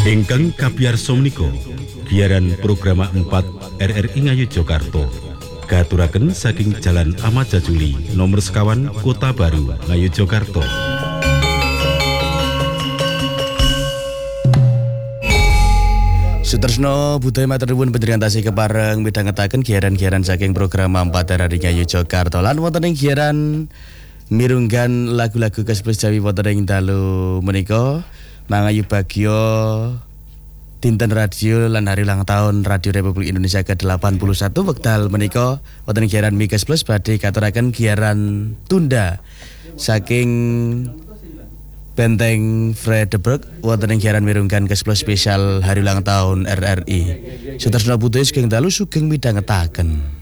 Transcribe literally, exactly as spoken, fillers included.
Ingkang kapiyarsa menika giaran program empat R R I Ngayogyakarta katuraken saking Jalan Ahmad Jajuli nomor sekawan Kota Baru Ngayogyakarta. Sutresno budaya matur nuwun panjenengan tasih kepareng midhangetaken giaran-giaran saking program empat R R I Ngayogyakarta lan wonten ing giaran mirunggan lagu-lagu khas Jawi wonten ing dalu menika mangayu bagya dinten radio lan hari ulang tahun Radio Republik Indonesia ke delapan puluh satu wekdal menika wonten giaran Mikes Plus badhe katuraken giaran tunda saking Benteng Frederick wonten ing giaran mirunggan Kes Plus spesial hari ulang tahun R R I. Sutresna putih sugeng dalu sugeng midhangetaken.